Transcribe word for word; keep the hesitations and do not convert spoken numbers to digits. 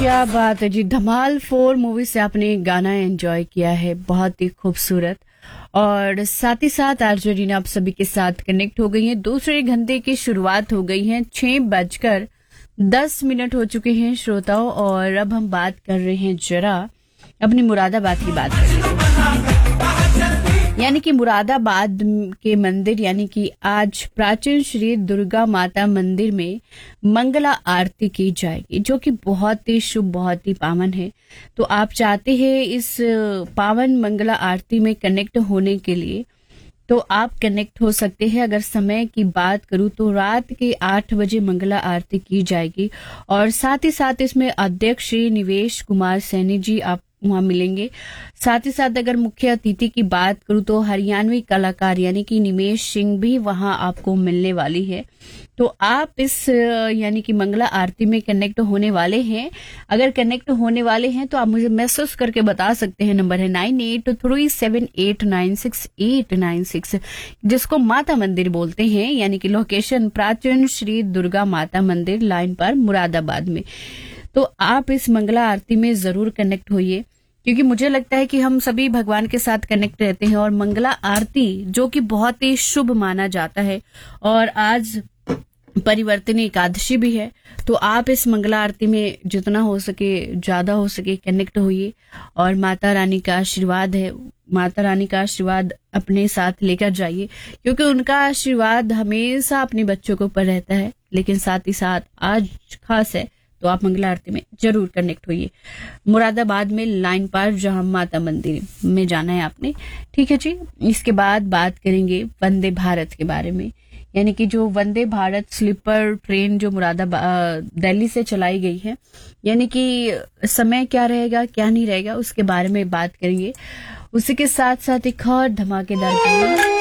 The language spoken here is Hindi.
क्या बात है जी, धमाल फोर मूवी से आपने गाना एंजॉय किया है, बहुत ही खूबसूरत। और साथ ही साथ आरजे रीना आप सभी के साथ कनेक्ट हो गई हैं। दूसरे घंटे की शुरुआत हो गई है, छह बजकर दस मिनट हो चुके हैं श्रोताओं। और अब हम बात कर रहे हैं जरा अपनी मुरादाबाद की बात करेंगे, यानी कि मुरादाबाद के मंदिर, यानी कि आज प्राचीन श्री दुर्गा माता मंदिर में मंगला आरती की जाएगी, जो कि बहुत ही शुभ, बहुत ही पावन है। तो आप चाहते हैं इस पावन मंगला आरती में कनेक्ट होने के लिए, तो आप कनेक्ट हो सकते हैं। अगर समय की बात करूं तो रात के आठ बजे मंगला आरती की जाएगी। और साथ ही साथ इसमें अध्यक्ष श्री निवेश कुमार सैनी जी आप वहां मिलेंगे। साथ ही साथ अगर मुख्य अतिथि की बात करूं तो हरियाणवी कलाकार यानी कि निमेश सिंह भी वहां आपको मिलने वाली है। तो आप इस यानी कि मंगला आरती में कनेक्ट होने वाले हैं। अगर कनेक्ट होने वाले हैं तो आप मुझे मैसेज करके बता सकते हैं। नंबर है nine eight three seven eight nine six eight nine six, जिसको माता मंदिर बोलते हैं, यानी कि लोकेशन प्राचीन श्री दुर्गा माता मंदिर लाइन पर मुरादाबाद में। तो आप इस मंगला आरती में जरूर कनेक्ट होइए, क्योंकि मुझे लगता है कि हम सभी भगवान के साथ कनेक्ट रहते हैं। और मंगला आरती जो कि बहुत ही शुभ माना जाता है, और आज परिवर्तनी एकादशी भी है, तो आप इस मंगला आरती में जितना हो सके, ज्यादा हो सके कनेक्ट होइए। और माता रानी का आशीर्वाद है, माता रानी का आशीर्वाद अपने साथ लेकर जाइए, क्योंकि उनका आशीर्वाद हमेशा अपने बच्चों के ऊपर रहता है। लेकिन साथ ही साथ आज खास है, तो आप मंगला आरती में जरूर कनेक्ट होइए। मुरादाबाद में लाइन पर जहां माता मंदिर में जाना है आपने, ठीक है जी। इसके बाद बात करेंगे वंदे भारत के बारे में, यानी कि जो वंदे भारत स्लीपर ट्रेन जो मुरादाबाद दिल्ली से चलाई गई है, यानी कि समय क्या रहेगा क्या नहीं रहेगा उसके बारे में बात करेंगे। उसी के साथ साथ एक और धमाकेदार